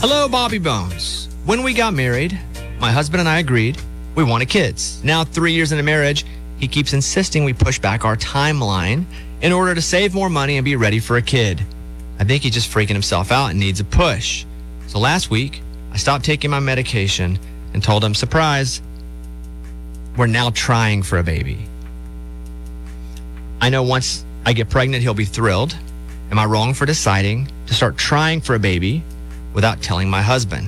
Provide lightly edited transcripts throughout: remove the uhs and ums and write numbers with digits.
Hello, Bobby Bones. When we got married, my husband and I agreed we wanted kids. Now, 3 years into marriage, he keeps insisting we push back our timeline in order to save more money and be ready for a kid. I think he's just freaking himself out and needs a push. So last week, I stopped taking my medication and told him, surprise, we're now trying for a baby. I know once I get pregnant, he'll be thrilled. Am I wrong for deciding to start trying for a baby without telling my husband?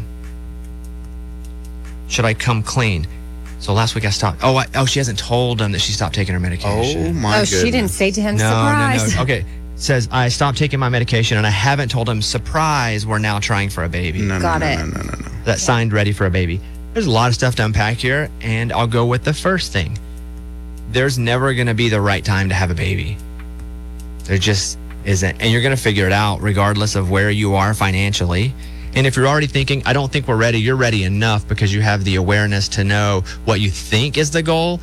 Should I come clean? So last week I stopped. She hasn't told him that she stopped taking her medication. Oh, my goodness. She didn't say to him, surprise. No. Okay. It says, I stopped taking my medication and I haven't told him, surprise, we're now trying for a baby. No. That signed ready for a baby. There's a lot of stuff to unpack here, and I'll go with the first thing. There's never going to be the right time to have a baby. There just isn't. And you're going to figure it out regardless of where you are financially. And if you're already thinking, I don't think we're ready, you're ready enough because you have the awareness to know what you think is the goal.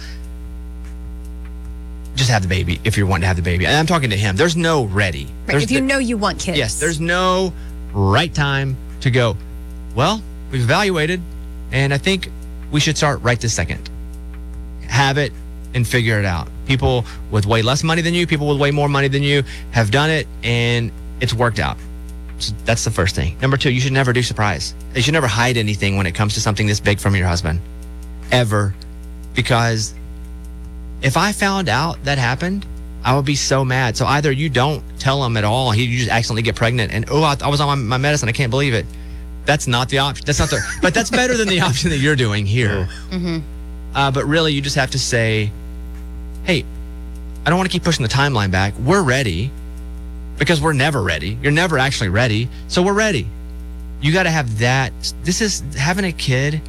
Just have the baby if you want to have the baby. And I'm talking to him. There's no ready. Right, if you know you want kids. Yes, there's no right time to go, well, we've evaluated, and I think we should start right this second. Have it and figure it out. People with way less money than you, people with way more money than you have done it, and it's worked out. So that's the first thing. Number two, you should never do surprise. You should never hide anything when it comes to something this big from your husband. Ever. Because if I found out that happened, I would be so mad. So either you don't tell him at all, you just accidentally get pregnant, and I was on my medicine, I can't believe it. That's not the option. But that's better than the option that you're doing here. Mm-hmm. But really, you just have to say, hey, I don't want to keep pushing the timeline back. We're ready because we're never ready. You're never actually ready. So we're ready. You got to have that. Having a kid,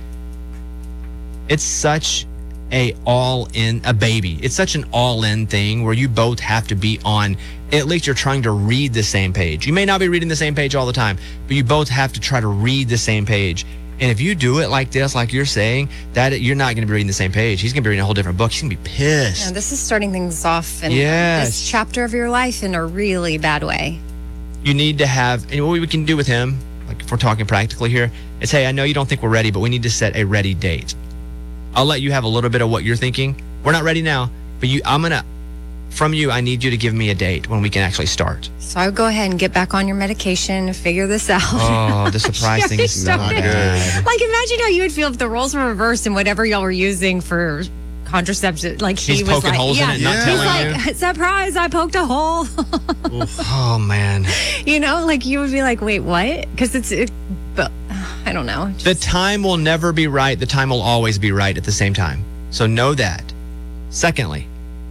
it's such a baby. It's such an all-in thing where you both have to be on, at least you're trying to read the same page. You may not be reading the same page all the time, but you both have to try to read the same page. And if you do it like this, like you're saying, that you're not going to be reading the same page. He's going to be reading a whole different book. He's going to be pissed. Yeah, this is starting things off in Yes. this chapter of your life in a really bad way. You need to have, and what we can do with him, like if we're talking practically here, is, hey, I know you don't think we're ready, but we need to set a ready date. I'll let you have a little bit of what you're thinking. We're not ready now, but from you, I need you to give me a date when we can actually start. So I would go ahead and get back on your medication and figure this out. Oh, the surprise thing is not good. Like, imagine how you would feel if the roles were reversed and whatever y'all were using for contraception, like He's poking holes in it, not telling you. Surprise, I poked a hole. Oh, man. You know, like you would be like, wait, what? Because but I don't know. The time will never be right. The time will always be right at the same time. So know that. Secondly,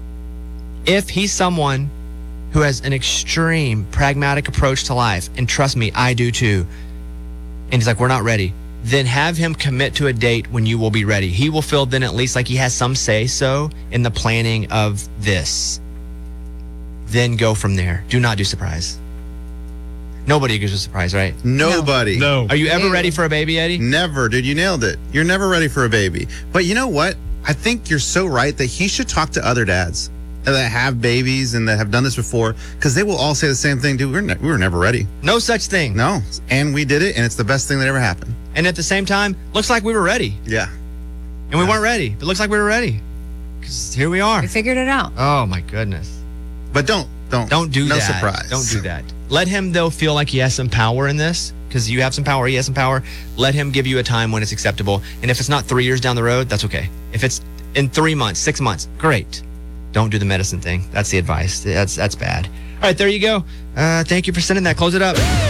if he's someone who has an extreme pragmatic approach to life, and trust me, I do too, and he's like, we're not ready, then have him commit to a date when you will be ready. He will feel then at least like he has some say-so in the planning of this. Then go from there. Do not do surprise. Nobody agrees with surprise, right? Nobody. No. Are you ever ready for a baby, Eddie? Never, dude. You nailed it. You're never ready for a baby. But you know what? I think you're so right that he should talk to other dads that have babies and that have done this before, because they will all say the same thing, dude. We were never ready. No such thing. No. And we did it, and it's the best thing that ever happened. And at the same time, looks like we were ready. Yeah. And we weren't ready. It looks like we were ready. Because here we are. We figured it out. Oh, my goodness. But don't do no that. surprise. Don't do that. Let him, though, feel like he has some power in this, because you have some power, he has some power. Let him give you a time when it's acceptable. And if it's not 3 years down the road, that's okay. If it's in 3 months, 6 months, great. Don't do the medicine thing. That's the advice. That's bad. All right, there you go. Thank you for sending that. Close it up.